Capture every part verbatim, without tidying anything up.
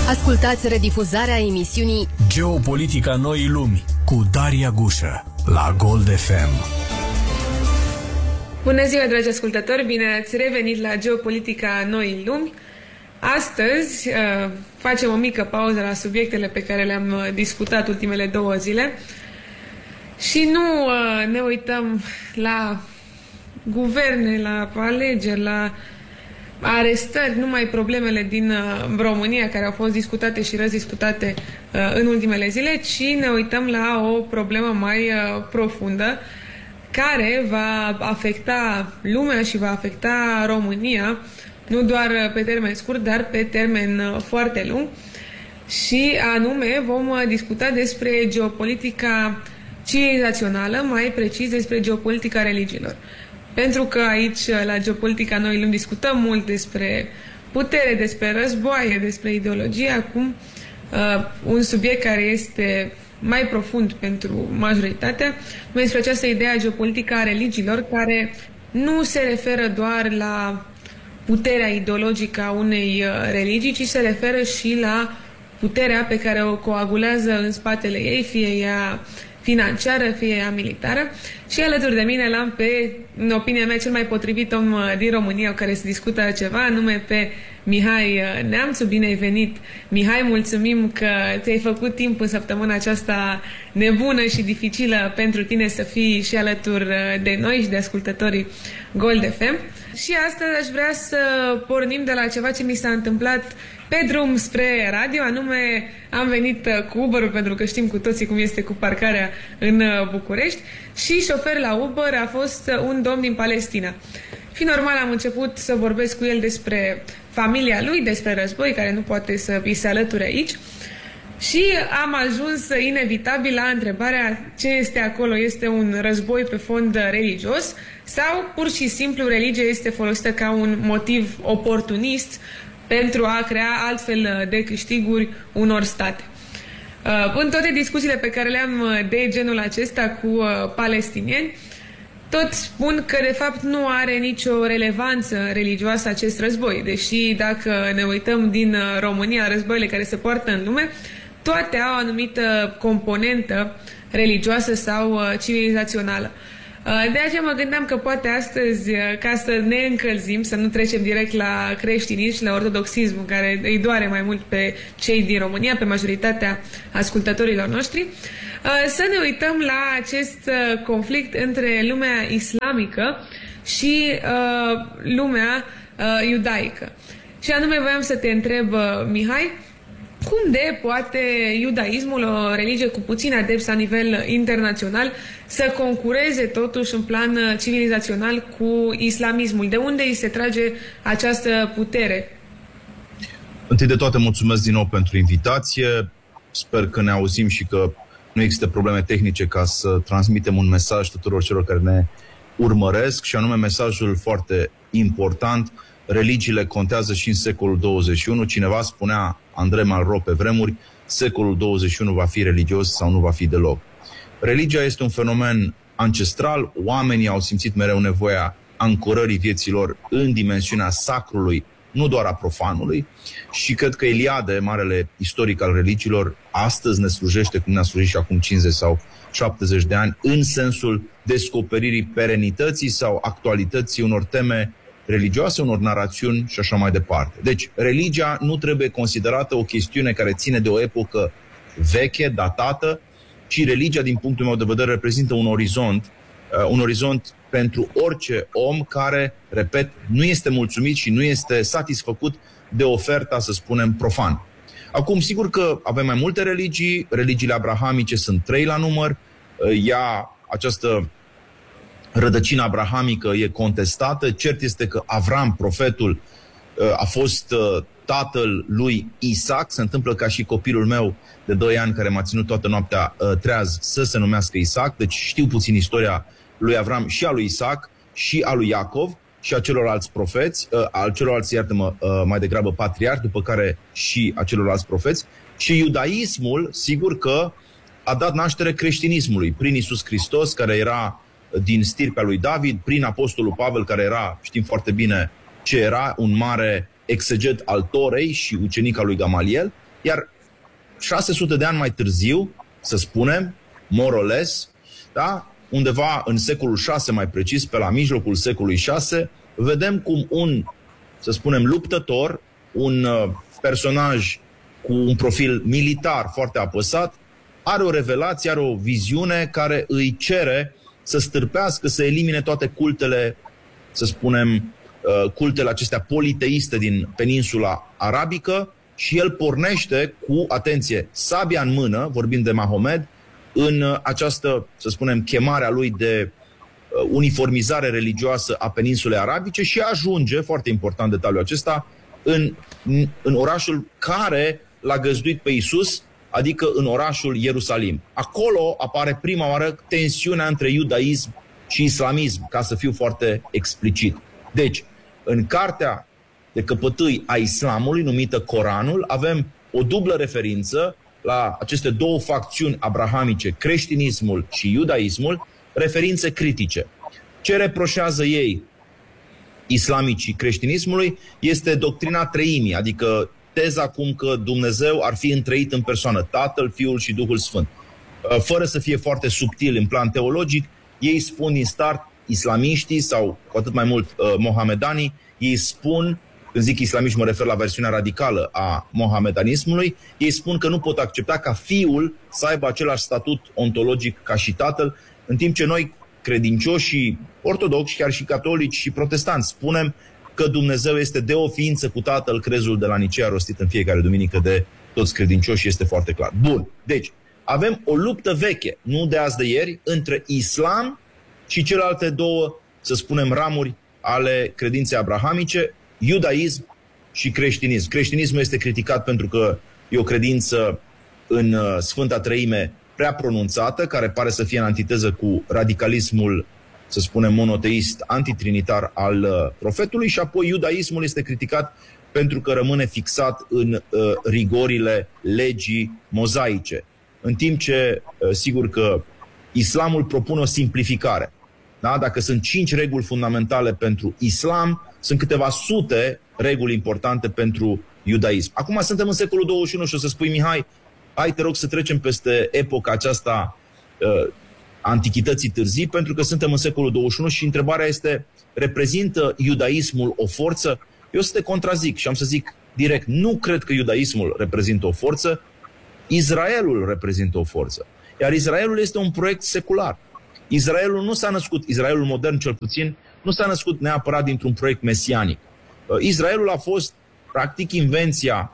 Ascultați redifuzarea emisiunii Geopolitica Noii Lumi cu Daria Gușă la Gold F M. Bună ziua, dragi ascultători! Bine ați revenit la Geopolitica Noii Lumi. Astăzi uh, facem o mică pauză la subiectele pe care le-am discutat ultimele două zile și nu uh, ne uităm la guverne, la alegeri, la arestări, numai problemele din uh, România care au fost discutate și răzdiscutate uh, în ultimele zile, ci ne uităm la o problemă mai uh, profundă care va afecta lumea și va afecta România, nu doar pe termen scurt, dar pe termen uh, foarte lung. Și anume vom uh, discuta despre geopolitica civilizațională, mai precis despre geopolitica religiilor. Pentru că aici, la Geopolitica Noii Lumi, discutăm mult despre putere, despre războaie, despre ideologie. Acum, uh, un subiect care este mai profund pentru majoritatea, despre această idee a geopolitică a religiilor, care nu se referă doar la puterea ideologică a unei uh, religii, ci se referă și la puterea pe care o coagulează în spatele ei, fie ea financiară, fie ea militară. Și alături de mine l-am pe, în opinia mea, cel mai potrivit om din România care se discută ceva, anume pe Mihai Neamțu. Bine ai venit, Mihai, mulțumim că ți-ai făcut timp în săptămâna aceasta nebună și dificilă pentru tine să fii și alături de noi și de ascultătorii Gold F M. Și astăzi aș vrea să pornim de la ceva ce mi s-a întâmplat pe drum spre radio, anume am venit cu Uber-ul, pentru că știm cu toții cum este cu parcarea în București, și șofer la Uber a fost un domn din Palestina. Și normal am început să vorbesc cu el despre familia lui, despre război, care nu poate să îi se alăture aici, și am ajuns inevitabil la întrebarea ce este acolo. Este un război pe fond religios sau pur și simplu religia este folosită ca un motiv oportunist pentru a crea altfel de câștiguri unor state? În toate discuțiile pe care le-am de genul acesta cu palestinieni, tot spun că de fapt nu are nicio relevanță religioasă acest război, deși dacă ne uităm din România războaiele care se poartă în lume, toate au o anumită componentă religioasă sau civilizațională. De aceea mă gândeam că poate astăzi, ca să ne încălzim, să nu trecem direct la creștinism și la ortodoxism, care îi doare mai mult pe cei din România, pe majoritatea ascultătorilor noștri, să ne uităm la acest conflict între lumea islamică și lumea iudaică. Și anume voiam să te întreb, Mihai, cum de poate iudaismul, o religie cu puțini adepți la nivel internațional, să concureze totuși în plan civilizațional cu islamismul? De unde îi se trage această putere? Întâi de toate, mulțumesc din nou pentru invitație. Sper că ne auzim și că nu există probleme tehnice ca să transmitem un mesaj tuturor celor care ne urmăresc, și anume mesajul foarte important: religiile contează și în secolul douăzeci și unu. Cineva spunea, Andrei Malraux pe vremuri, secolul douăzeci și unu va fi religios sau nu va fi deloc. Religia este un fenomen ancestral. Oamenii au simțit mereu nevoia ancorării vieților în dimensiunea sacrului, nu doar a profanului, și cred că Eliade, marele istoric al religiilor, astăzi ne slujește cum ne-a slujit și acum cincizeci sau șaptezeci de ani, în sensul descoperirii perenității sau actualității unor teme religioase, unor narațiuni și așa mai departe. Deci, religia nu trebuie considerată o chestiune care ține de o epocă veche, datată, ci religia, din punctul meu de vedere, reprezintă un orizont, uh, un orizont pentru orice om care, repet, nu este mulțumit și nu este satisfăcut de oferta, să spunem, profană. Acum, sigur că avem mai multe religii. Religiile abrahamice sunt trei la număr. Uh, ea, această rădăcina abrahamică e contestată. Cert este că Avram, profetul, a fost tatăl lui Isaac. Se întâmplă ca și copilul meu de doi ani, care m-a ținut toată noaptea treaz, să se numească Isaac. Deci știu puțin istoria lui Avram și a lui Isaac și a lui Iacov și a celorlalți profeți, al celorlalți, iartă-mă, mai degrabă patriarhi, după care și a celorlalți profeți. Și iudaismul, sigur că a dat naștere creștinismului prin Iisus Hristos, care era din stirpea lui David, prin apostolul Pavel, care era, știm foarte bine ce era, un mare exeget al Torei și ucenic al lui Gamaliel, Iar șase sute de ani mai târziu, să spunem, more or less, da? Undeva în secolul șase, mai precis, pe la mijlocul secolului șase, vedem cum un, să spunem, luptător, un uh, personaj cu un profil militar foarte apăsat, are o revelație, are o viziune care îi cere să stârpească, să elimine toate cultele, să spunem, uh, cultele acestea politeiste din peninsula arabică și el pornește cu, atenție, sabia în mână, vorbind de Mahomed, în această, să spunem, chemare a lui de uniformizare religioasă a peninsulei arabice și ajunge, foarte important detaliul acesta, în, în orașul care l-a găzduit pe Iisus, adică în orașul Ierusalim. Acolo apare prima oară tensiunea între iudaism și islamism, ca să fiu foarte explicit. Deci, în cartea de căpătâi a islamului, numită Coranul, avem o dublă referință la aceste două facțiuni abrahamice, creștinismul și iudaismul, referințe critice. Ce reproșează ei islamicii creștinismului este doctrina treimii, adică teza cum că Dumnezeu ar fi întreit în persoană, Tatăl, Fiul și Duhul Sfânt. Fără să fie foarte subtil în plan teologic, ei spun din start, islamiștii sau cu atât mai mult mohamedanii, ei spun, când zic islamiști mă refer la versiunea radicală a mohamedanismului, ei spun că nu pot accepta ca Fiul să aibă același statut ontologic ca și Tatăl, în timp ce noi, credincioșii ortodoxi, chiar și catolici și protestanți, spunem că Dumnezeu este de o ființă cu Tatăl, crezul de la Nicea rostit în fiecare duminică de toți credincioșii este foarte clar. Bun, deci avem o luptă veche, nu de azi de ieri, între islam și celelalte două, să spunem, ramuri ale credinței abrahamice, iudaism și creștinism. Creștinismul este criticat pentru că e o credință în Sfânta Treime prea pronunțată, care pare să fie în antiteză cu radicalismul, să spunem, monoteist, antitrinitar al profetului, și apoi iudaismul este criticat pentru că rămâne fixat în uh, rigorile legii mozaice. În timp ce, uh, sigur că islamul propune o simplificare. Da? Dacă sunt cinci reguli fundamentale pentru islam, sunt câteva sute reguli importante pentru iudaism. Acum suntem în secolul douăzeci și unu și o să spui, Mihai, hai, te rog să trecem peste epoca aceasta uh, antichității târzii, pentru că suntem în secolul douăzeci și unu și întrebarea este, reprezintă iudaismul o forță? Eu să te contrazic și am să zic direct, nu cred că iudaismul reprezintă o forță, Israelul reprezintă o forță. Iar Israelul este un proiect secular. Israelul nu s-a născut, Israelul modern cel puțin, nu s-a născut neapărat dintr-un proiect mesianic. Israelul a fost, practic, invenția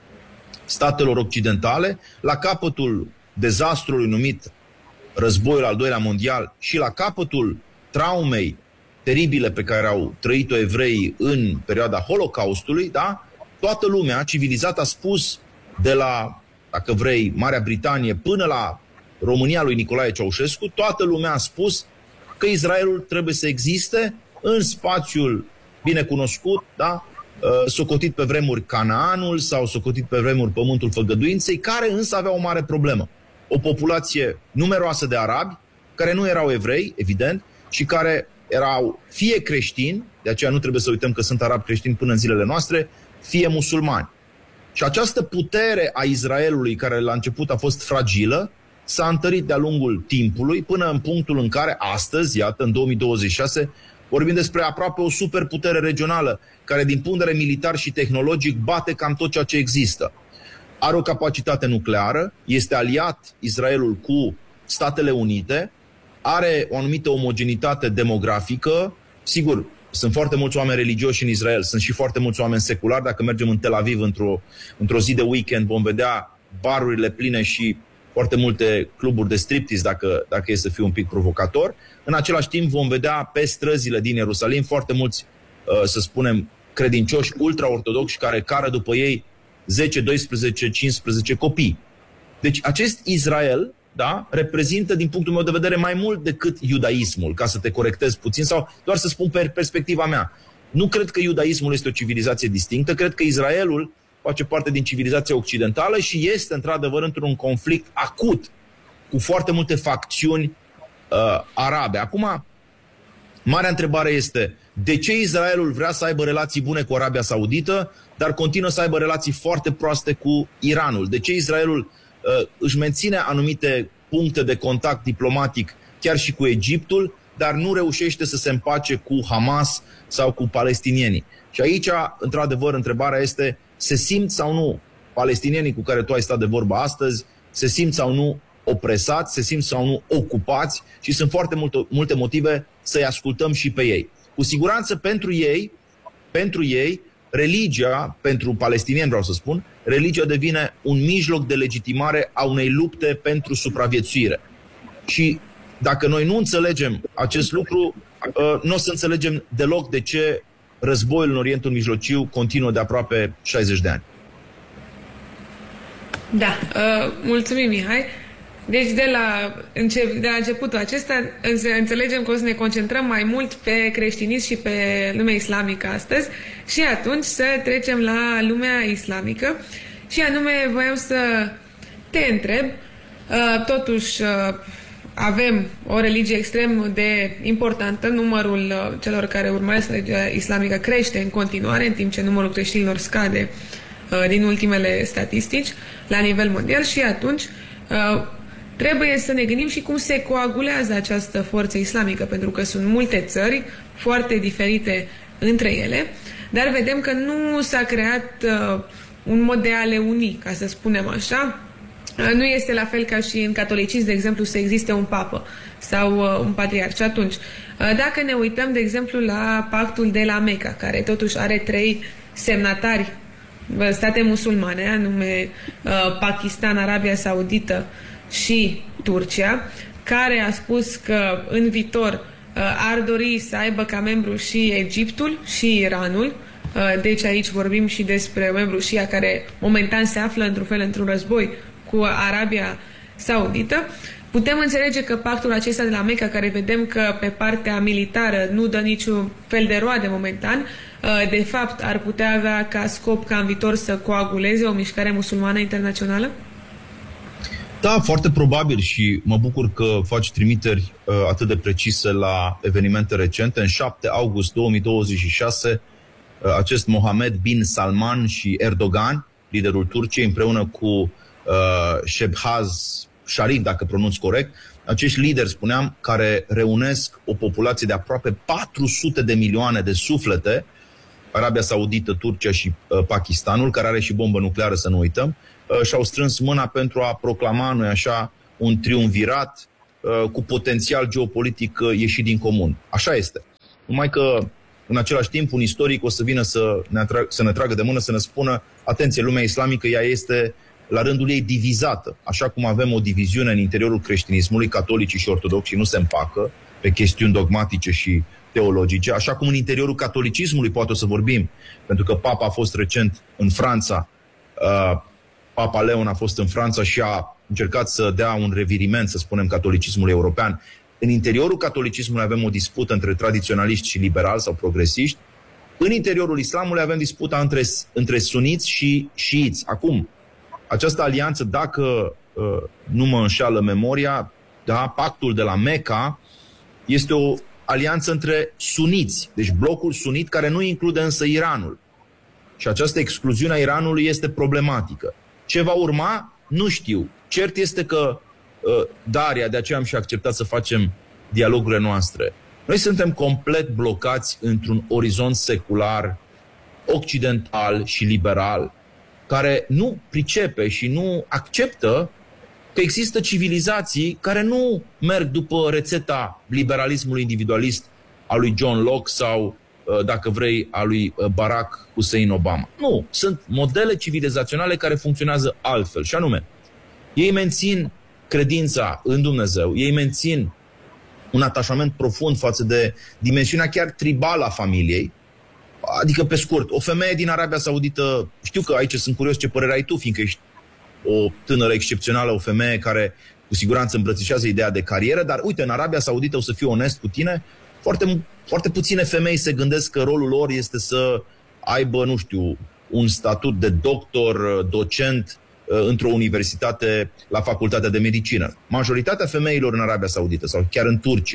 statelor occidentale la capătul dezastrului numit Războiul al doilea mondial și la capătul traumei teribile pe care au trăit-o evreii în perioada Holocaustului, da? Toată lumea civilizată a spus, de la, dacă vrei, Marea Britanie până la România lui Nicolae Ceaușescu, toată lumea a spus că Israelul trebuie să existe în spațiul binecunoscut, da? Socotit pe vremuri Canaanul sau socotit pe vremuri Pământul Făgăduinței, care însă avea o mare problemă. O populație numeroasă de arabi, care nu erau evrei, evident, și care erau fie creștini, de aceea nu trebuie să uităm că sunt arabi creștini până în zilele noastre, fie musulmani. Și această putere a Israelului, care la început a fost fragilă, s-a întărit de-a lungul timpului, până în punctul în care astăzi, iată, în două mii douăzeci și șase, vorbim despre aproape o superputere regională, care din punct de vedere militar și tehnologic bate cam tot ceea ce există. Are o capacitate nucleară, este aliat Israelul cu Statele Unite, are o anumită omogenitate demografică. Sigur, sunt foarte mulți oameni religioși în Israel, sunt și foarte mulți oameni seculari. Dacă mergem în Tel Aviv într-o, într-o zi de weekend, vom vedea barurile pline și foarte multe cluburi de striptease, dacă, dacă e să fiu un pic provocator. În același timp vom vedea pe străzile din Ierusalim foarte mulți, să spunem, credincioși ultra-ortodoxi care cară după ei zece, doisprezece, cincisprezece copii. Deci acest Israel, da, reprezintă din punctul meu de vedere mai mult decât iudaismul, ca să te corectez puțin, sau doar să spun pe perspectiva mea. Nu cred că iudaismul este o civilizație distinctă, cred că Israelul face parte din civilizația occidentală și este într-adevăr într-un conflict acut cu foarte multe facțiuni uh, arabe. Acum, marea întrebare este, de ce Israelul vrea să aibă relații bune cu Arabia Saudită, dar continuă să aibă relații foarte proaste cu Iranul? De ce Israelul uh, își menține anumite puncte de contact diplomatic chiar și cu Egiptul, dar nu reușește să se împace cu Hamas sau cu palestinienii? Și aici, într-adevăr, întrebarea este, se simt sau nu palestinienii cu care tu ai stat de vorbă astăzi, se simt sau nu opresați, se simt sau nu ocupați, și sunt foarte multe, multe motive să-i ascultăm și pe ei. Cu siguranță pentru ei, pentru ei, religia, pentru palestinieni vreau să spun, religia devine un mijloc de legitimare a unei lupte pentru supraviețuire. Și dacă noi nu înțelegem acest lucru, nu o să înțelegem deloc de ce războiul în Orientul Mijlociu continuă de aproape șaizeci de ani. Da, uh, mulțumim, Mihai. Deci de la, înce- de la începutul acesta înțelegem că o să ne concentrăm mai mult pe creștinism și pe lumea islamică astăzi, și atunci să trecem la lumea islamică. Și anume voiam să te întreb, uh, totuși uh, avem o religie extrem de importantă, numărul uh, celor care urmăresc religia islamică crește în continuare, în timp ce numărul creștinilor scade uh, din ultimele statistici la nivel mondial, și atunci uh, trebuie să ne gândim și cum se coagulează această forță islamică, pentru că sunt multe țări foarte diferite între ele, dar vedem că nu s-a creat uh, un mod de a le uni, ca să spunem așa. Uh, nu este la fel ca și în catolicism, de exemplu, să existe un papă sau uh, un patriarh. Și atunci, uh, dacă ne uităm, de exemplu, la pactul de la Mecca, care totuși are trei semnatari, uh, state musulmane, anume uh, Pakistan, Arabia Saudită și Turcia, care a spus că în viitor uh, ar dori să aibă ca membru și Egiptul și Iranul. Uh, deci aici vorbim și despre membru și ea care momentan se află într-un fel într-un război cu Arabia Saudită. Putem înțelege că pactul acesta de la Mecca, care vedem că pe partea militară nu dă niciun fel de roade momentan, uh, de fapt ar putea avea ca scop ca în viitor să coaguleze o mișcare musulmană internațională? Da, foarte probabil, și mă bucur că faci trimiteri uh, atât de precise la evenimente recente. În șapte august două mii douăzeci și șase, uh, acest Mohammed bin Salman și Erdogan, liderul Turciei, împreună cu uh, Shebhaz Sharif, dacă pronunț corect, acești lideri, spuneam, care reunesc o populație de aproape patru sute de milioane de suflete, Arabia Saudită, Turcia și uh, Pakistanul, care are și bombă nucleară, să nu uităm, uh, și-au strâns mâna pentru a proclama, nu-i așa, un triumvirat uh, cu potențial geopolitic uh, ieșit din comun. Așa este. Numai că, în același timp, un istoric o să vină să ne, atrag, să ne tragă de mână, să ne spună, atenție, lumea islamică, ea este la rândul ei divizată. Așa cum avem o diviziune în interiorul creștinismului, catolicii și ortodoxii nu se împacă pe chestiuni dogmatice și teologice, așa cum în interiorul catolicismului poate o să vorbim, pentru că Papa a fost recent în Franța, uh, Papa Leon a fost în Franța și a încercat să dea un reviriment, să spunem, catolicismului european. În interiorul catolicismului avem o dispută între tradiționaliști și liberali sau progresiști. În interiorul islamului avem disputa între, între suniți și șiiți. Acum, această alianță, dacă uh, nu mă înșeală memoria, da, pactul de la Mecca este o alianță între suniți, deci blocul sunit care nu include însă Iranul. Și această excluziune a Iranului este problematică. Ce va urma? Nu știu. Cert este că uh, Daria, de aceea am și acceptat să facem dialogurile noastre. Noi suntem complet blocați într-un orizont secular, occidental și liberal, care nu pricepe și nu acceptă că există civilizații care nu merg după rețeta liberalismului individualist a lui John Locke sau, dacă vrei, a lui Barack Hussein Obama. Nu, sunt modele civilizaționale care funcționează altfel. Și anume, ei mențin credința în Dumnezeu, ei mențin un atașament profund față de dimensiunea chiar tribală a familiei. Adică, pe scurt, o femeie din Arabia Saudită, știu că aici sunt curios ce părere ai tu, fiindcă ești o tânără excepțională, o femeie care cu siguranță îmbrățișează ideea de carieră, dar uite, în Arabia Saudită, o să fiu onest cu tine, foarte, foarte puține femei se gândesc că rolul lor este să aibă, nu știu, un statut de doctor, docent într-o universitate la facultatea de medicină. Majoritatea femeilor în Arabia Saudită sau chiar în Turcia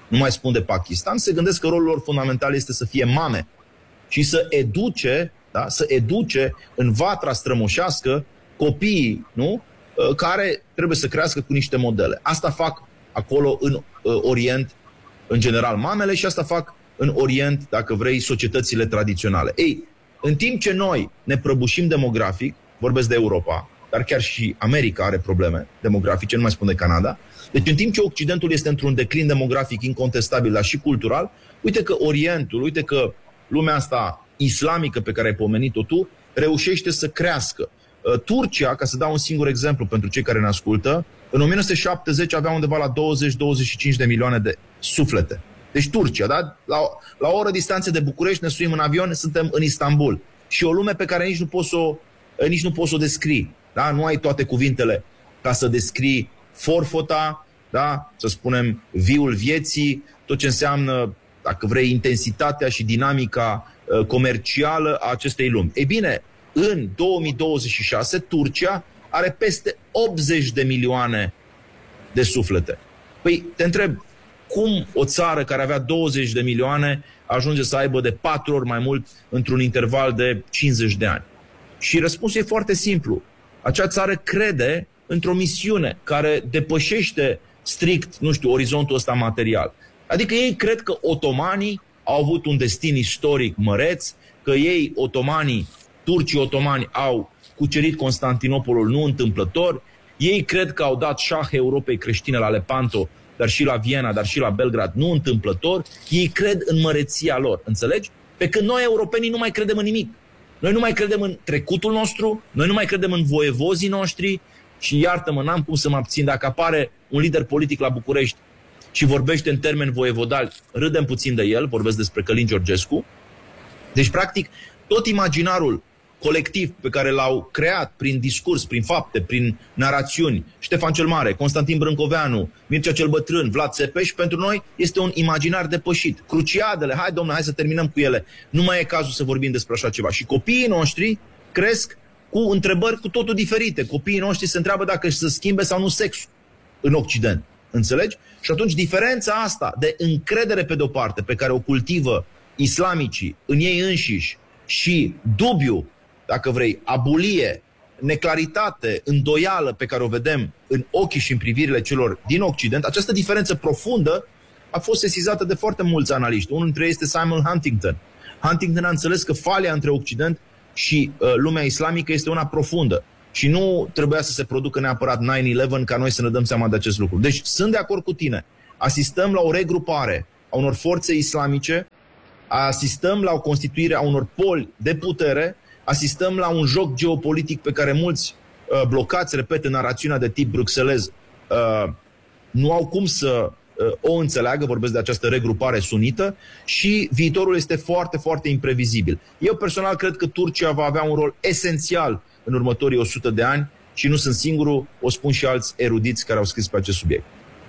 nu mai spun de Pakistan, se gândesc că rolul lor fundamental este să fie mame și să educe, da, să educe în vatra strămoșească copiii, nu? Care trebuie să crească cu niște modele. Asta fac acolo în uh, Orient, în general, mamele, și asta fac în Orient, dacă vrei, societățile tradiționale. Ei, în timp ce noi ne prăbușim demografic, vorbesc de Europa, dar chiar și America are probleme demografice, nu mai spun de Canada, deci în timp ce Occidentul este într-un declin demografic incontestabil, dar și cultural, uite că Orientul, uite că lumea asta islamică pe care ai pomenit-o tu, reușește să crească. Turcia, ca să dau un singur exemplu pentru cei care ne ascultă, în o mie nouă sute șaptezeci avea undeva la douăzeci douăzeci și cinci de milioane de suflete. Deci Turcia, da? La, la o oră distanță de București ne suim în avion, suntem în Istanbul. Și o lume pe care nici nu poți să o, nici nu poți să o descrii. Da? Nu ai toate cuvintele ca să descrii forfota, da? Să spunem viul vieții, tot ce înseamnă, dacă vrei, intensitatea și dinamica uh, comercială a acestei lumi. Ei bine, în două mii douăzeci și șase, Turcia are peste optzeci de milioane de suflete. Păi, te întreb, cum o țară care avea douăzeci de milioane ajunge să aibă de patru ori mai mult într-un interval de cincizeci de ani? Și răspunsul e foarte simplu. Acea țară crede într-o misiune care depășește strict, nu știu, orizontul ăsta material. Adică ei cred că otomanii au avut un destin istoric măreț, că ei, otomanii, turcii otomani, au cucerit Constantinopolul nu întâmplător, ei cred că au dat șah Europei creștine la Lepanto, dar și la Viena, dar și la Belgrad, nu întâmplător, ei cred în măreția lor, înțelegi? Pe când noi, europenii, nu mai credem în nimic. Noi nu mai credem în trecutul nostru, noi nu mai credem în voievozii noștri și, iartă-mă, n-am cum să mă abțin, dacă apare un lider politic la București și vorbește în termeni voievodali, râdem puțin de el, vorbesc despre Călin Georgescu. Deci, practic, tot imaginarul colectiv pe care l-au creat prin discurs, prin fapte, prin narațiuni, Ștefan cel Mare, Constantin Brâncoveanu, Mircea cel Bătrân, Vlad Țepeș, pentru noi este un imaginar depășit. Cruciadele, hai domnule, hai să terminăm cu ele. Nu mai e cazul să vorbim despre așa ceva. Și copiii noștri cresc cu întrebări cu totul diferite. Copiii noștri se întreabă dacă să schimbe sau nu sexul în Occident. Înțelegi? Și atunci diferența asta de încredere pe de-o parte, pe care o cultivă islamicii în ei înșiși, și dubiu, dacă vrei, abulie, neclaritate, îndoială pe care o vedem în ochii și în privirile celor din Occident, această diferență profundă a fost sesizată de foarte mulți analiști. Unul dintre ei este Simon Huntington. Huntington a înțeles că falia între Occident și uh, lumea islamică este una profundă și nu trebuia să se producă neapărat nine eleven ca noi să ne dăm seama de acest lucru. Deci sunt de acord cu tine. Asistăm la o regrupare a unor forțe islamice, asistăm la o constituire a unor poli de putere, asistăm la un joc geopolitic pe care mulți uh, blocați, repet, în narațiunea de tip bruxelez, uh, nu au cum să uh, o înțeleagă, vorbesc de această regrupare sunită, și viitorul este foarte, foarte imprevizibil. Eu personal cred că Turcia va avea un rol esențial în următorii o sută de ani și nu sunt singurul, o spun și alți erudiți care au scris pe acest subiect.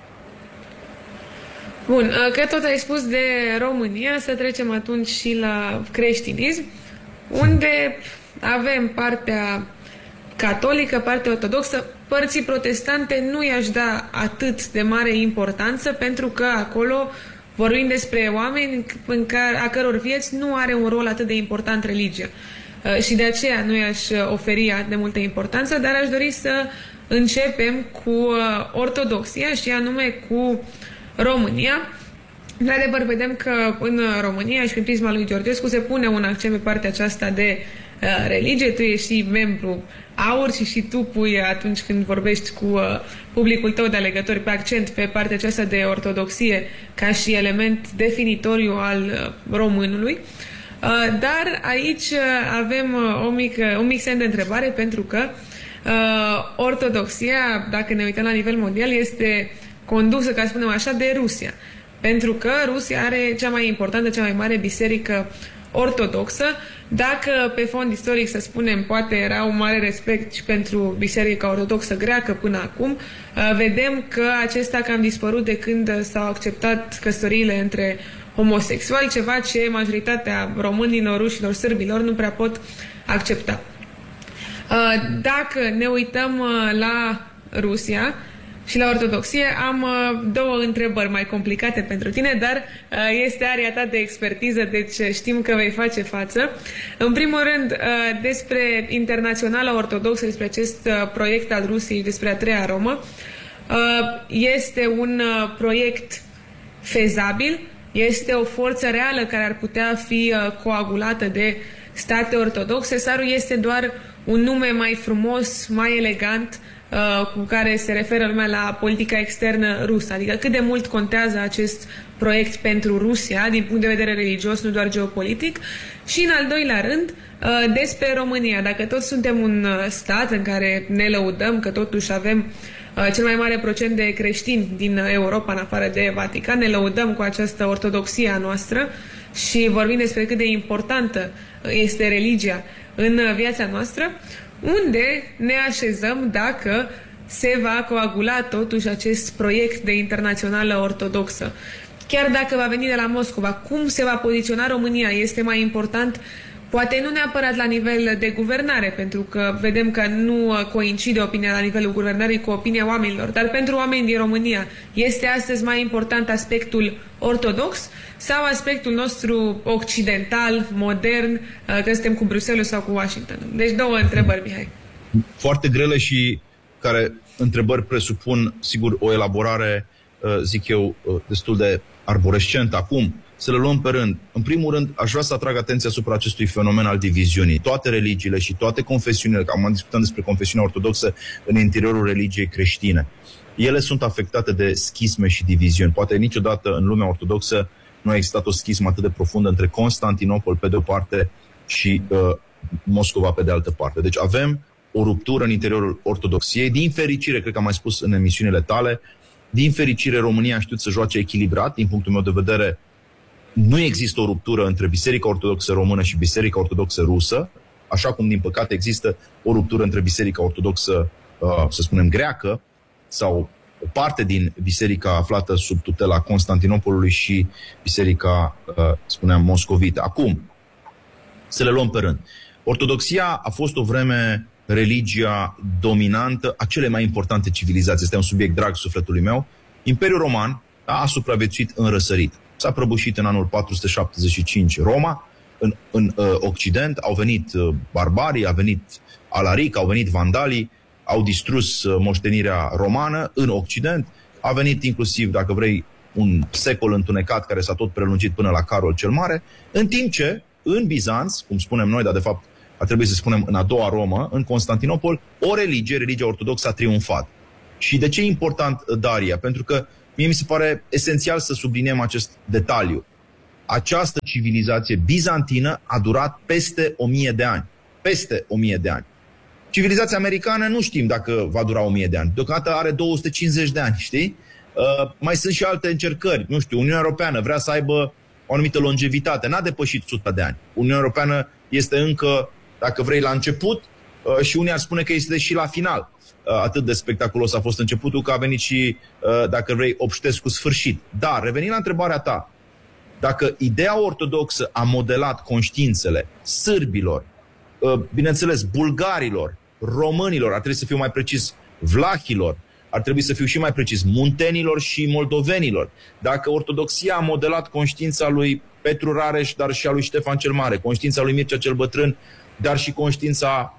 Bun, că tot ai spus de România, să trecem atunci și la creștinism, unde avem partea catolică, partea ortodoxă. Părții protestante nu i-aș da atât de mare importanță, pentru că acolo vorbim despre oameni în care, a căror vieți nu are un rol atât de important religia. Și de aceea nu i-aș oferi atât de multă importanță, dar aș dori să începem cu ortodoxia și anume cu România. De adevăr, vedem că în România și prin prisma lui Georgescu se pune un accent pe partea aceasta de uh, religie. Tu ești și membru AUR și și tu pui, atunci când vorbești cu uh, publicul tău de alegători, pe accent pe partea aceasta de ortodoxie ca și element definitoriu al uh, românului. Uh, dar aici uh, avem uh, o mică, un mic semn de întrebare, pentru că uh, ortodoxia, dacă ne uităm la nivel mondial, este condusă, ca să spunem așa, de Rusia. Pentru că Rusia are cea mai importantă, cea mai mare biserică ortodoxă. Dacă pe fond istoric, să spunem, poate era un mare respect și pentru biserica ortodoxă greacă până acum, vedem că acesta cam dispărut de când s-au acceptat căsătoriile între homosexuali, ceva ce majoritatea românilor, rușilor, sârbilor nu prea pot accepta. Dacă ne uităm la Rusia și la ortodoxie. Am două întrebări mai complicate pentru tine, dar este area ta de expertiză, deci știm că vei face față. În primul rând, despre Internaționala Ortodoxă, despre acest proiect al Rusiei, despre a treia Romă. Este un proiect fezabil? Este o forță reală care ar putea fi coagulată de state ortodoxe sau este doar un nume mai frumos, mai elegant, cu care se referă lumea la politica externă rusă? Adică cât de mult contează acest proiect pentru Rusia din punct de vedere religios, nu doar geopolitic? Și în al doilea rând, despre România. Dacă toți suntem un stat în care ne lăudăm că totuși avem cel mai mare procent de creștini din Europa, în afară de Vatican, ne lăudăm cu această ortodoxie a noastră și vorbim despre cât de importantă este religia în viața noastră, unde ne așezăm dacă se va coagula totuși acest proiect de internațională ortodoxă? Chiar dacă va veni de la Moscova, cum se va poziționa România? Este mai important, poate nu neapărat la nivel de guvernare, pentru că vedem că nu coincide opinia la nivelul guvernării cu opinia oamenilor, dar pentru oameni din România este astăzi mai important aspectul ortodox sau aspectul nostru occidental, modern, că suntem cu Bruxelles sau cu Washington? Deci două întrebări, Mihai. Foarte grele și care întrebări presupun, sigur, o elaborare, zic eu, destul de arborescentă. Acum, să le luăm pe rând. În primul rând, aș vrea să atrag atenția asupra acestui fenomen al diviziunii. Toate religiile și toate confesiunile, că am discutat despre confesiunea ortodoxă în interiorul religiei creștine, ele sunt afectate de schisme și diviziuni. Poate niciodată în lumea ortodoxă nu a existat o schismă atât de profundă între Constantinopol pe de o parte și uh, Moscova pe de altă parte. Deci avem o ruptură în interiorul ortodoxiei. Din fericire, cred că am mai spus în emisiunile tale, din fericire România a știut să joace echilibrat. Din punctul meu de vedere, nu există o ruptură între Biserica Ortodoxă Română și Biserica Ortodoxă Rusă, așa cum, din păcate, există o ruptură între Biserica Ortodoxă, uh, să spunem, greacă, sau o parte din biserica aflată sub tutela Constantinopolului și biserica, uh, spuneam, moscovită. Acum, să le luăm pe rând. Ortodoxia a fost o vreme religia dominantă a cele mai importante civilizații. Este un subiect drag sufletului meu. Imperiul Roman a supraviețuit în răsărit. S-a prăbușit în anul patru sute șaptezeci și cinci Roma, în, în uh, Occident au venit uh, barbarii, a venit Alaric, au venit vandalii, au distrus uh, moștenirea romană în Occident, a venit inclusiv, dacă vrei, un secol întunecat care s-a tot prelungit până la Carol cel Mare, în timp ce în Bizanț, cum spunem noi, dar de fapt ar trebui să spunem în a doua Romă, în Constantinopol, o religie, religia ortodoxă, a triumfat. Și de ce e important, Daria? Pentru că mie mi se pare esențial să subliniem acest detaliu. Această civilizație bizantină a durat peste o mie de ani. Peste o mie de ani. Civilizația americană nu știm dacă va dura o mie de ani. Deocamdată are două sute cincizeci de ani, știi? Uh, mai sunt și alte încercări. Nu știu, Uniunea Europeană vrea să aibă o anumită longevitate. N-a depășit o sută de ani. Uniunea Europeană este încă, dacă vrei, la început uh, și unii ar spune că este și la final. Atât de spectaculos a fost începutul, că a venit și, dacă vrei, Obștescu sfârșit. Dar, revenind la întrebarea ta, dacă ideea ortodoxă a modelat conștiințele sârbilor, bineînțeles, bulgarilor, românilor, ar trebui să fiu mai precis, vlahilor, ar trebui să fiu și mai precis, muntenilor și moldovenilor, dacă ortodoxia a modelat conștiința lui Petru Rareș, dar și a lui Ștefan cel Mare, conștiința lui Mircea cel Bătrân, dar și conștiința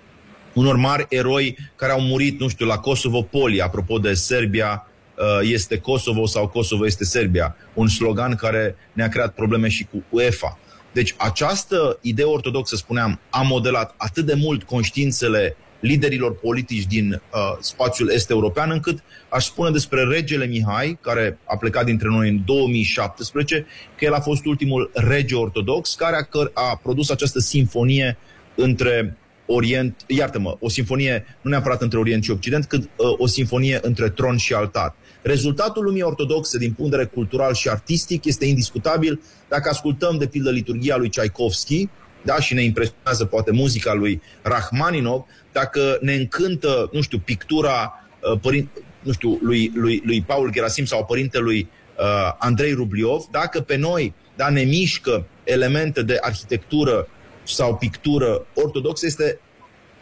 unor mari eroi care au murit, nu știu, la Kosovo Poli, apropo de Serbia este Kosovo sau Kosovo este Serbia, un slogan care ne-a creat probleme și cu UEFA. Deci această idee ortodoxă, spuneam, a modelat atât de mult conștiințele liderilor politici din uh, spațiul est-european, încât aș spune despre regele Mihai, care a plecat dintre noi în două mii șaptesprezece, că el a fost ultimul rege ortodox care a, a produs această simfonie între Orient, iartă-mă, o simfonie nu neapărat între Orient și Occident, cât uh, o simfonie între tron și altar. Rezultatul lumii ortodoxe din punct de vedere cultural și artistic este indiscutabil. Dacă ascultăm de pildă liturghia lui Tchaikovsky, da, și ne impresionează poate muzica lui Rachmaninov, dacă ne încântă, nu știu, pictura uh, părin, nu știu, lui, lui, lui Paul Gerasim sau părintelui uh, Andrei Rubliov, dacă pe noi, da, ne mișcă elemente de arhitectură sau pictură ortodoxă, este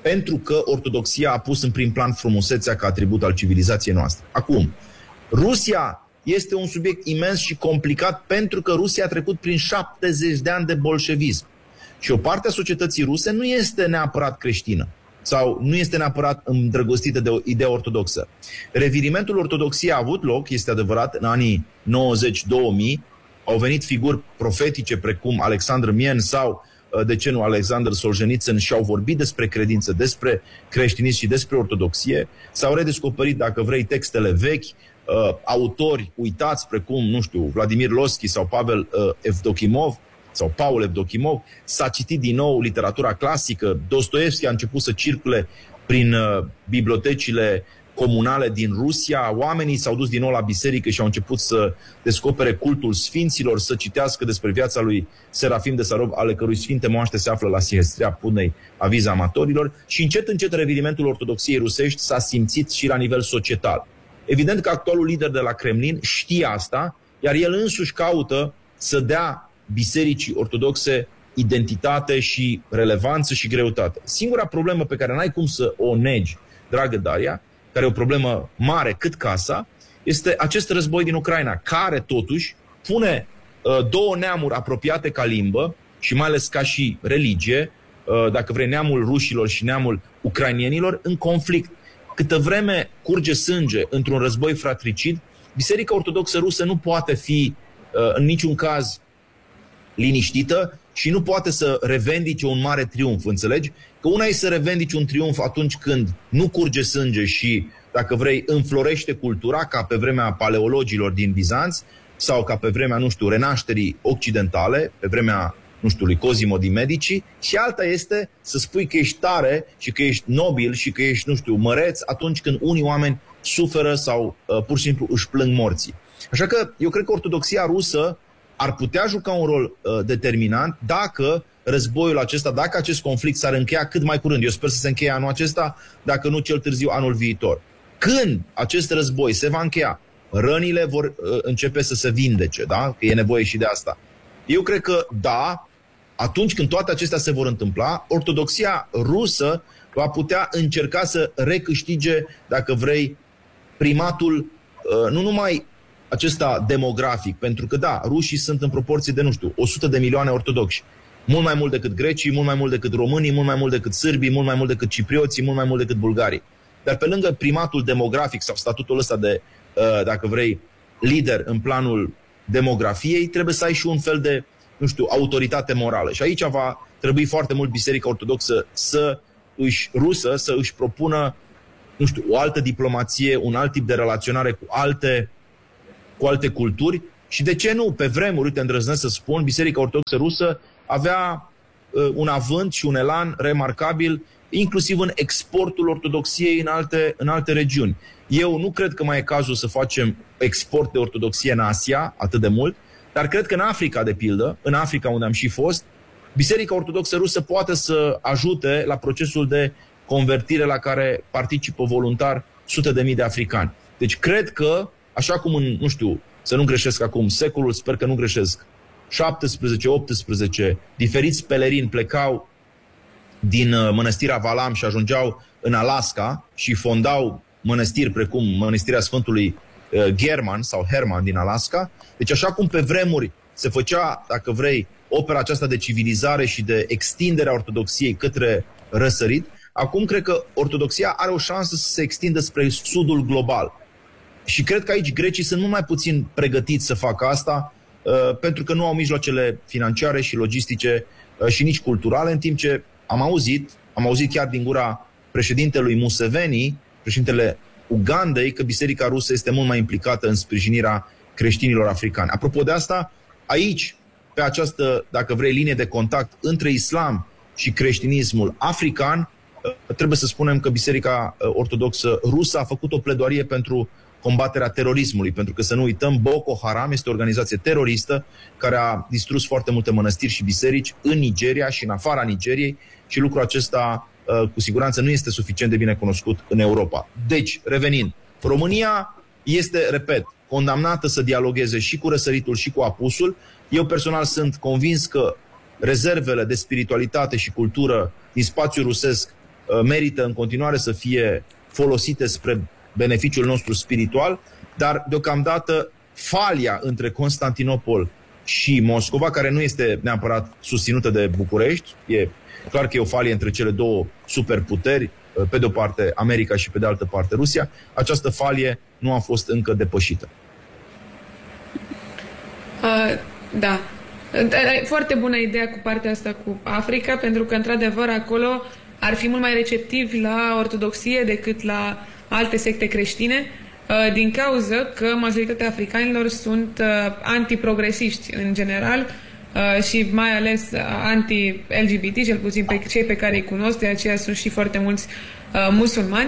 pentru că ortodoxia a pus în prim plan frumusețea ca atribut al civilizației noastre. Acum, Rusia este un subiect imens și complicat pentru că Rusia a trecut prin șaptezeci de ani de bolșevism. Și o parte a societății ruse nu este neapărat creștină sau nu este neapărat îndrăgostită de o idee ortodoxă. Revirimentul ortodoxiei a avut loc, este adevărat, în anii nouăzeci două mii. Au venit figuri profetice precum Alexandru Mien sau, de ce nu, Alexander Solzhenitsyn și au vorbit despre credință, despre creștinism și despre ortodoxie. S-au redescoperit, dacă vrei, textele vechi, uh, autori uitați precum, nu știu, Vladimir Losky sau Pavel uh, Evdokimov sau Paul Evdokimov. S-a citit din nou literatura clasică. Dostoevski a început să circule prin uh, bibliotecile comunale din Rusia. Oamenii s-au dus din nou la biserică și au început să descopere cultul sfinților, să citească despre viața lui Serafim de Sarov, ale cărui sfinte moaște se află la Sihestria Pudnei, aviza amatorilor, și încet, încet revenimentul ortodoxiei rusești s-a simțit și la nivel societal. Evident că actualul lider de la Kremlin știe asta, iar el însuși caută să dea bisericii ortodoxe identitate și relevanță și greutate. Singura problemă pe care n-ai cum să o negi, dragă Daria, care e o problemă mare cât casa, este acest război din Ucraina, care totuși pune uh, două neamuri apropiate ca limbă și mai ales ca și religie, uh, dacă vrei, neamul rușilor și neamul ucrainienilor, în conflict. Câtă vreme curge sânge într-un război fratricid, Biserica Ortodoxă Rusă nu poate fi uh, în niciun caz liniștită și nu poate să revendice un mare triumf, înțelegi? Că una e să revendici un triumf atunci când nu curge sânge și, dacă vrei, înflorește cultura, ca pe vremea paleologilor din Bizanț, sau ca pe vremea, nu știu, renașterii occidentale, pe vremea, nu știu, lui Cosimo di Medici, și alta este să spui că ești tare și că ești nobil și că ești, nu știu, măreț atunci când unii oameni suferă sau uh, pur și simplu își plâng morții. Așa că eu cred că ortodoxia rusă ar putea juca un rol uh, determinant dacă războiul acesta, dacă acest conflict s-ar încheia cât mai curând. Eu sper să se încheie anul acesta, dacă nu cel târziu anul viitor. Când acest război se va încheia, rănile vor uh, începe să se vindece, da? Că e nevoie și de asta. Eu cred că da, atunci când toate acestea se vor întâmpla, ortodoxia rusă va putea încerca să recâștige, dacă vrei, primatul uh, nu numai acesta demografic, pentru că da, rușii sunt în proporție de, nu știu, o sută de milioane ortodoxi. Mult mai mult decât grecii, mult mai mult decât românii, mult mai mult decât sârbii, mult mai mult decât ciprioții, mult mai mult decât bulgarii. Dar pe lângă primatul demografic sau statutul ăsta de, dacă vrei, lider în planul demografiei, trebuie să ai și un fel de, nu știu, autoritate morală. Și aici va trebui foarte mult Biserica Ortodoxă să își, rusă să își propună, nu știu, o altă diplomație, un alt tip de relaționare cu alte, cu alte culturi. Și de ce nu? Pe vremuri, uite, îndrăznesc să spun, Biserica Ortodoxă Rusă avea uh, un avânt și un elan remarcabil, inclusiv în exportul ortodoxiei în alte, în alte regiuni. Eu nu cred că mai e cazul să facem export de ortodoxie în Asia atât de mult, dar cred că în Africa, de pildă, în Africa unde am și fost, Biserica Ortodoxă Rusă poate să ajute la procesul de convertire la care participă voluntar sute de mii de africani. Deci cred că, așa cum în, nu știu, să nu greșesc acum, secolul, sper că nu greșesc, șaptesprezece optsprezece, diferiți pelerini plecau din mănăstirea Valam și ajungeau în Alaska și fondau mănăstiri precum mănăstirea Sfântului German sau Herman din Alaska. Deci așa cum pe vremuri se făcea, dacă vrei, opera aceasta de civilizare și de extindere a ortodoxiei către răsărit, acum cred că ortodoxia are o șansă să se extindă spre sudul global. Și cred că aici grecii sunt mult mai puțin pregătiți să facă asta, uh, pentru că nu au mijloacele financiare și logistice uh, și nici culturale, în timp ce am auzit, am auzit chiar din gura președintelui Museveni, președintele Ugandei, că Biserica Rusă este mult mai implicată în sprijinirea creștinilor africani. Apropo de asta, aici, pe această, dacă vrei, linie de contact între islam și creștinismul african, uh, trebuie să spunem că Biserica Ortodoxă Rusă a făcut o pledoarie pentru combaterea terorismului, pentru că să nu uităm, Boko Haram este o organizație teroristă care a distrus foarte multe mănăstiri și biserici în Nigeria și în afara Nigeriei și lucrul acesta cu siguranță nu este suficient de bine cunoscut în Europa. Deci, revenind, România este, repet, condamnată să dialogueze și cu răsăritul și cu apusul. Eu personal sunt convins că rezervele de spiritualitate și cultură din spațiul rusesc merită în continuare să fie folosite spre beneficiul nostru spiritual, dar deocamdată falia între Constantinopol și Moscova, care nu este neapărat susținută de București, e clar că e o falie între cele două superputeri, pe de o parte America și pe de altă parte Rusia, această falie nu a fost încă depășită. Uh, da. Foarte bună ideea cu partea asta cu Africa, pentru că, într-adevăr, acolo ar fi mult mai receptivi la ortodoxie decât la alte secte creștine, din cauză că majoritatea africanilor sunt antiprogresiști în general și mai ales anti-L G B T, cel puțin pe cei pe care îi cunosc, de aceea sunt și foarte mulți musulmani.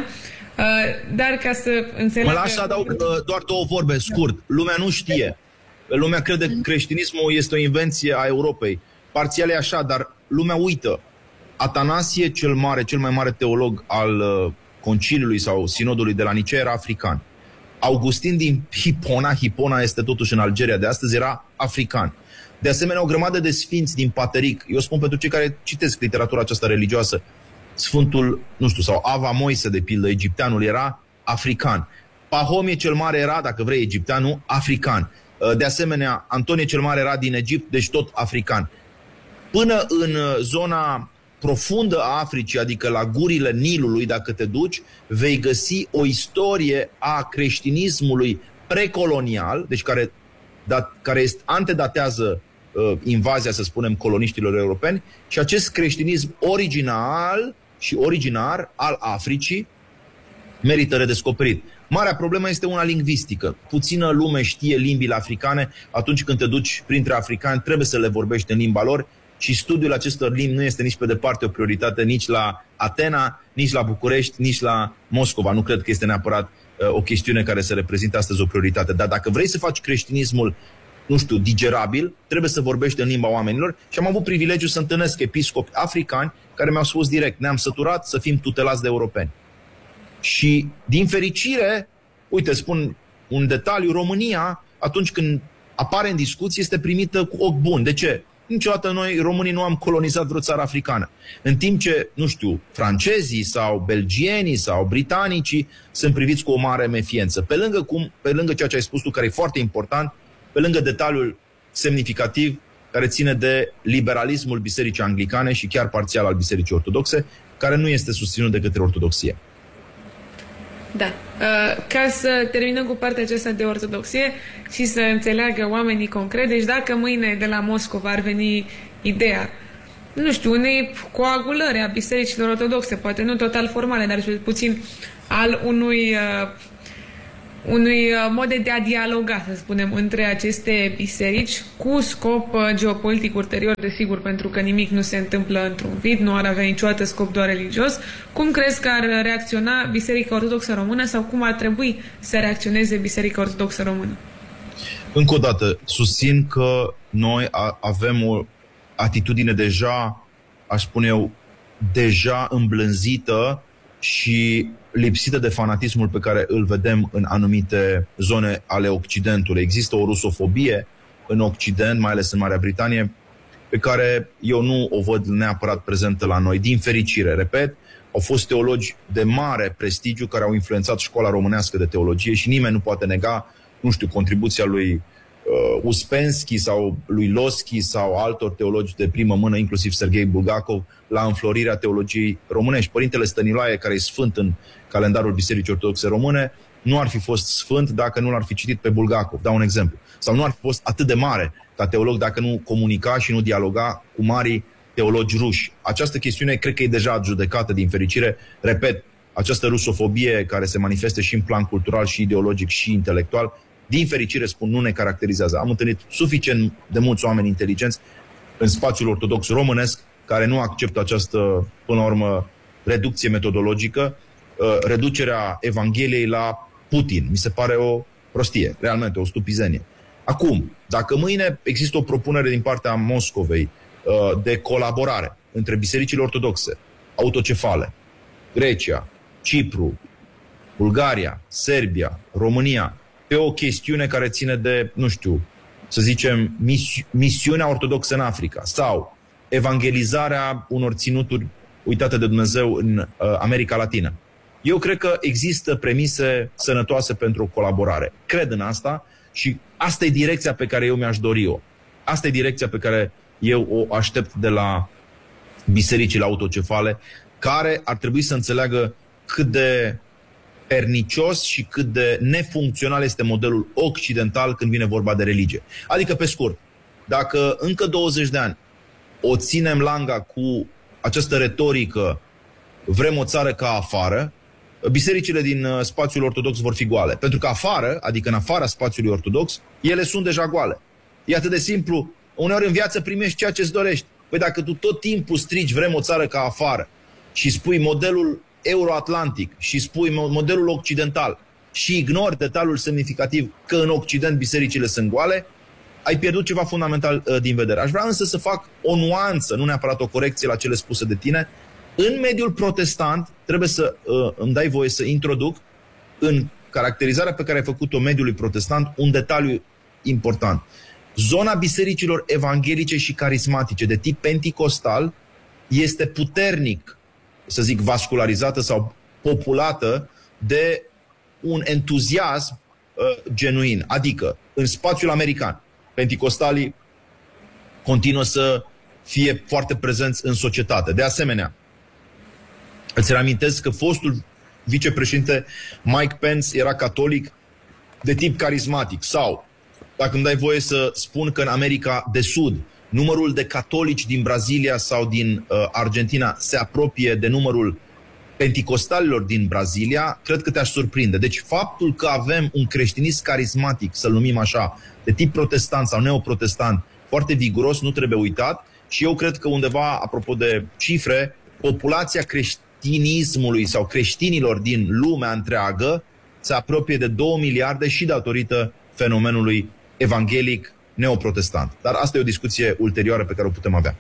Dar ca să înțeleg... Mă las să adaug doar două vorbe, scurt. Lumea nu știe. Lumea crede că creștinismul este o invenție a Europei. Parțial e așa, dar lumea uită. Atanasie cel mare, cel mai mare teolog al conciliului sau sinodului de la Nicea era african. Augustin din Hipona, Hipona este totuși în Algeria de astăzi, era african. De asemenea, o grămadă de sfinți din Pateric. Eu spun pentru cei care citesc literatura aceasta religioasă, Sfântul, nu știu, sau Ava Moise, de pildă, egipteanul, era african. Pahomie cel mare era, dacă vrei, egipteanul, african. De asemenea, Antonie cel Mare era din Egipt, deci tot african. Până în zona profundă a Africii, adică la gurile Nilului, dacă te duci, vei găsi o istorie a creștinismului precolonial, deci care, dat, care este, antedatează uh, invazia, să spunem, coloniștilor europeni, și acest creștinism original și originar al Africii merită redescoperit. Marea problemă este una lingvistică. Puțină lume știe limbile africane. Atunci când te duci printre africani, trebuie să le vorbești în limba lor și studiul acestor limbi nu este nici pe departe o prioritate nici la Atena, nici la București, nici la Moscova. Nu cred că este neapărat uh, o chestiune care să reprezinte astăzi o prioritate. Dar dacă vrei să faci creștinismul, nu știu, digerabil, trebuie să vorbești în limba oamenilor și am avut privilegiul să întâlnesc episcopi africani care mi-au spus direct: ne-am săturat să fim tutelați de europeni. Și, din fericire, uite, spun un detaliu, România, atunci când apare în discuție, este primită cu ochi buni. De ce? Niciodată noi, românii, nu am colonizat vreo țară africană. În timp ce, nu știu, francezii sau belgienii sau britanicii sunt priviți cu o mare mefiență. Pe lângă, cum, pe lângă ceea ce ai spus tu, care e foarte important, pe lângă detaliul semnificativ care ține de liberalismul Bisericii Anglicane și chiar parțial al Bisericii Ortodoxe, care nu este susținut de către ortodoxie. Da. Ca să terminăm cu partea aceasta de ortodoxie și să înțeleagă oamenii concret, deci dacă mâine de la Moscova ar veni ideea, nu știu, unei coagulări a bisericilor ortodoxe, poate nu total formale, dar puțin al unui, unui mod de a dialoga, să spunem, între aceste biserici, cu scop geopolitic ulterior, desigur, pentru că nimic nu se întâmplă într-un vid, nu ar avea niciodată scop doar religios. Cum crezi că ar reacționa Biserica Ortodoxă Română sau cum ar trebui să reacționeze Biserica Ortodoxă Română? Încă o dată, susțin că noi avem o atitudine deja, aș spune eu, deja îmblânzită și lipsită de fanatismul pe care îl vedem în anumite zone ale Occidentului. Există o rusofobie în Occident, mai ales în Marea Britanie, pe care eu nu o văd neapărat prezentă la noi. Din fericire, repet, au fost teologi de mare prestigiu care au influențat școala românească de teologie și nimeni nu poate nega, nu știu, contribuția lui uh, Uspensky sau lui Losky sau altor teologi de primă mână, inclusiv Serghei Bulgakov, la înflorirea teologiei românești. Părintele Stăniloae, care e sfânt în calendarul Bisericii Ortodoxe Române, nu ar fi fost sfânt dacă nu l-ar fi citit pe Bulgakov. Dau un exemplu. Sau nu ar fi fost atât de mare ca teolog dacă nu comunica și nu dialoga cu marii teologi ruși. Această chestiune cred că e deja adjudecată, din fericire. Repet, această rusofobie care se manifestă și în plan cultural, și ideologic, și intelectual, din fericire, spun, nu ne caracterizează. Am întâlnit suficient de mulți oameni inteligenți în spațiul ortodox românesc care nu acceptă această, până la urmă, reducție metodologică, reducerea Evangheliei la Putin. Mi se pare o prostie, realmente, o stupizenie. Acum, dacă mâine există o propunere din partea Moscovei de colaborare între bisericile ortodoxe, autocefale, Grecia, Cipru, Bulgaria, Serbia, România, pe o chestiune care ține de, nu știu, să zicem, misi- misiunea ortodoxă în Africa sau evangelizarea unor ținuturi uitate de Dumnezeu în uh, America Latină. Eu cred că există premise sănătoase pentru o colaborare. Cred în asta și asta e direcția pe care eu mi-aș dori-o. Asta e direcția pe care eu o aștept de la bisericile autocefale, care ar trebui să înțeleagă cât de pernicios și cât de nefuncțional este modelul occidental când vine vorba de religie. Adică, pe scurt, dacă încă douăzeci de ani o ținem langa cu această retorică, vrem o țară ca afară, bisericile din spațiul ortodox vor fi goale. Pentru că afară, adică în afara spațiului ortodox, ele sunt deja goale. E atât de simplu. Uneori în viață primești ceea ce-ți dorești. Păi dacă tu tot timpul strigi vrem o țară ca afară și spui modelul euroatlantic și spui modelul occidental și ignori detaliul semnificativ că în Occident bisericile sunt goale, ai pierdut ceva fundamental uh, din vedere. Aș vrea însă să fac o nuanță, nu neapărat o corecție la cele spuse de tine. În mediul protestant, trebuie să uh, îmi dai voie să introduc în caracterizarea pe care ai făcut-o mediului protestant un detaliu important. Zona bisericilor evanghelice și carismatice de tip penticostal este puternic, să zic, vascularizată sau populată de un entuziasm uh, genuin. Adică, în spațiul american, penticostalii continuă să fie foarte prezenți în societate. De asemenea, îți reamintesc că fostul vicepreședinte Mike Pence era catolic de tip carismatic. Sau, dacă îmi dai voie să spun că în America de Sud numărul de catolici din Brazilia sau din uh, Argentina se apropie de numărul penticostalilor din Brazilia, cred că te-aș surprinde. Deci faptul că avem un creștinism carismatic, să-l numim așa, de tip protestant sau neoprotestant, foarte viguros, nu trebuie uitat. Și eu cred că undeva, apropo de cifre, populația creștinismului sau creștinilor din lumea întreagă se apropie de două miliarde și datorită fenomenului evanghelic neoprotestant. Dar asta e o discuție ulterioară pe care o putem avea.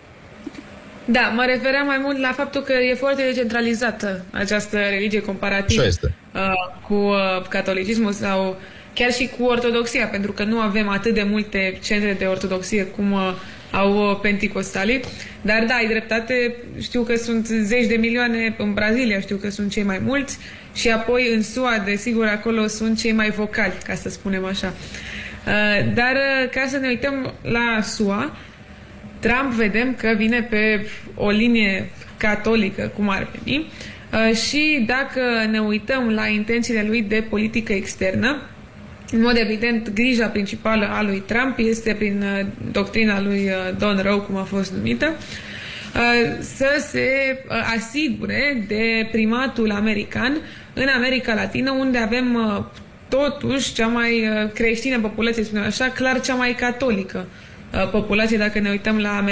Da, mă refeream mai mult la faptul că e foarte decentralizată această religie comparativ uh, cu uh, catolicismul sau chiar și cu ortodoxia, pentru că nu avem atât de multe centre de ortodoxie cum uh, au uh, penticostalii. Dar da, ai dreptate, știu că sunt zeci de milioane în Brazilia, știu că sunt cei mai mulți și apoi în S U A, desigur, acolo sunt cei mai vocali, ca să spunem așa. Uh, dar uh, ca să ne uităm la S U A, Trump vedem că vine pe o linie catolică, cum ar veni, uh, și dacă ne uităm la intențiile lui de politică externă, în mod evident, grija principală a lui Trump este prin uh, doctrina lui uh, Don Rowe, cum a fost numită, uh, să se uh, asigure de primatul american în America Latină, unde avem uh, totuși cea mai uh, creștină populație, spunem așa, clar cea mai catolică uh, populație, dacă ne uităm la America.